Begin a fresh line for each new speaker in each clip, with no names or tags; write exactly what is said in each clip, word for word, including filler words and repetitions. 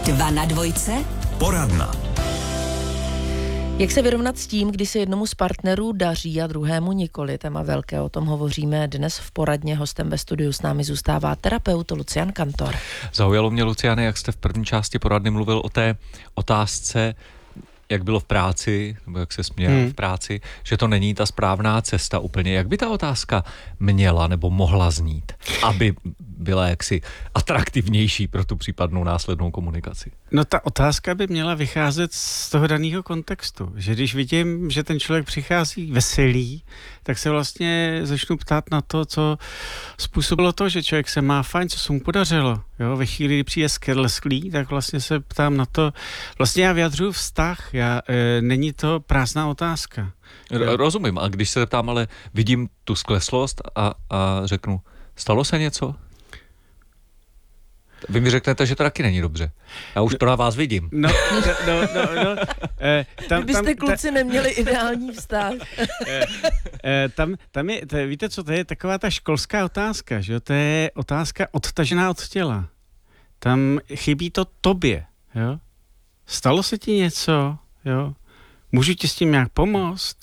Dva na dvojce.
Poradna.
Jak se vyrovnat s tím, kdy se jednomu z partnerů daří a druhému nikoli? Téma velké, o tom hovoříme dnes v poradně. Hostem ve studiu s námi zůstává terapeut Lucian Kantor.
Zaujalo mě, Luciane, jak jste v první části poradny mluvil o té otázce, jak bylo v práci, nebo jak se směl hmm. v práci, že to není ta správná cesta úplně. Jak by ta otázka měla nebo mohla znít, aby byla jaksi atraktivnější pro tu případnou následnou komunikaci?
No ta otázka by měla vycházet z toho daného kontextu. Že když vidím, že ten člověk přichází veselý, tak se vlastně začnu ptát na to, co způsobilo to, že člověk se má fajn, co se mu podařilo. Jo, ve chvíli, kdy přijde sklý, tak vlastně se ptám na to, vlastně já vyjadřuju vztah, já, e, není to prázdná otázka.
R- rozumím, a když se ptám, ale vidím tu skleslost a, a řeknu, stalo se něco? Vy mi řeknete, že to taky není dobře. Já už to na vás vidím.
No, no, no, no, no eh, tam,
Vy byste
tam,
kluci
ta,
neměli ideální vztah.
eh, eh, tam, tam je, to, víte co, to je taková ta školská otázka, že jo? To je otázka odtažená od těla. Tam chybí to tobě, jo? Stalo se ti něco, jo? Můžu ti s tím nějak pomoct?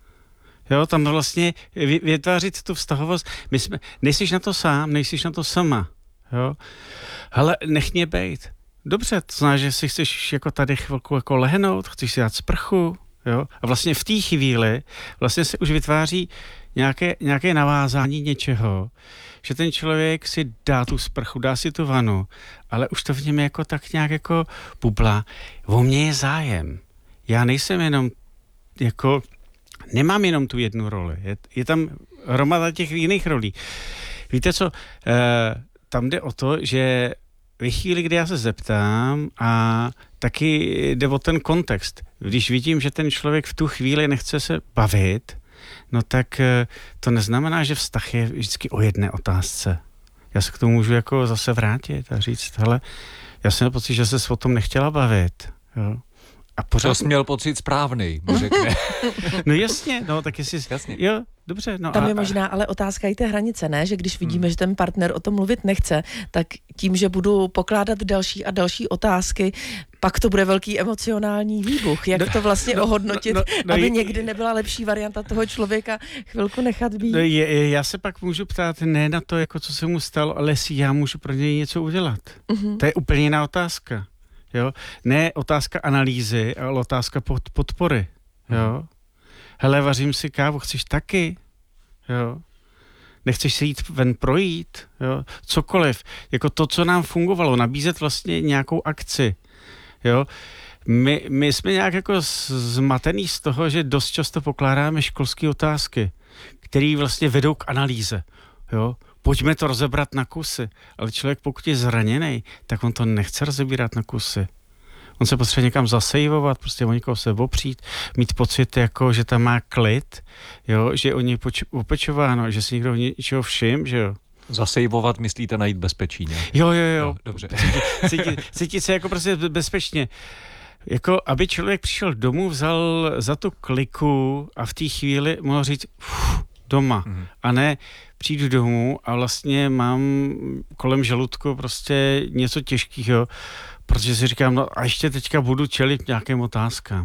Jo, tam vlastně vytvářit tu vztahovost. My jsme, nejsiš na to sám, nejsiš na to sama, jo? Hele, nech mě bejt. Dobře, to znamená, že si chceš jako tady chvilku jako lehnout, chceš si dát sprchu, jo? A vlastně v té chvíli vlastně se už vytváří nějaké, nějaké navázání něčeho, že ten člověk si dá tu sprchu, dá si tu vanu, ale už to v něm jako tak nějak jako bublá. O mě je zájem. Já nejsem jenom jako, nemám jenom tu jednu roli. Je, je tam hromada těch jiných rolí. Víte co, e, tam jde o to, že ve chvíli, kdy já se zeptám, a taky jde o ten kontext. Když vidím, že ten člověk v tu chvíli nechce se bavit, no tak to neznamená, že vztah je vždycky o jedné otázce. Já se k tomu můžu jako zase vrátit a říct, hele, já jsem měl pocit, že se o tom nechtěla bavit. Jo. A pořád...
To jsi měl pocit správnej, mu řekne.
No jasně, no tak jestli...
Jasně.
Jo, dobře. No
Tam
a,
je možná ale otázka i té hranice, ne? Že když vidíme, hmm. že ten partner o tom mluvit nechce, tak tím, že budu pokládat další a další otázky, pak to bude velký emocionální výbuch. Jak
no,
to vlastně
no,
ohodnotit,
no, no,
aby
je,
někdy nebyla lepší varianta toho člověka chvilku nechat být?
No, je, já se pak můžu ptát ne na to, jako co se mu stalo, ale jestli já můžu pro něj něco udělat. Uh-huh. To je úplně jiná otázka. Jo? Ne otázka analýzy, ale otázka pod, podpory. Jo? Hmm. Hele, vařím si kávu, chceš taky? Jo? Nechceš se jít ven projít? Jo? Cokoliv. Jako to, co nám fungovalo, nabízet vlastně nějakou akci. Jo? My, my jsme nějak jako zmatený z toho, že dost často pokládáme školské otázky, které vlastně vedou k analýze. Jo? Pojďme to rozebrat na kusy. Ale člověk, pokud je zraněný, tak on to nechce rozebírat na kusy. On se potřebuje někam zasejvovat, prostě o někoho se opřít, mít pocit, jako, že tam má klid, jo? Že je o něj poč- opečováno, že si někdo něčeho všim, že jo.
Zasejvovat myslíte najít bezpečí, ne?
Jo, jo, jo.
No, dobře.
Cítit, cítit, cítit se jako prostě bezpečně. Jako, aby člověk přišel domů, vzal za tu kliku a v té chvíli mohl říct uf, doma. Mm. A ne přijdu domů a vlastně mám kolem žaludku prostě něco těžkého, protože si říkám, no a ještě teďka budu čelit nějakým otázkám.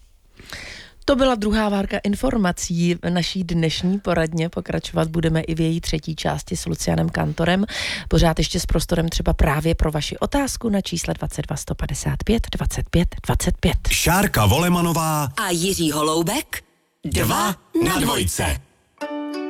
To byla druhá várka informací v naší dnešní poradně. Pokračovat budeme i v její třetí části s Lucianem Kantorem. Pořád ještě s prostorem třeba právě pro vaši otázku na čísle dvacet dva sto padesát pět dvacet pět dvacet pět.
Šárka Volemanová
A Jiří Holoubek. Dva na dvojce.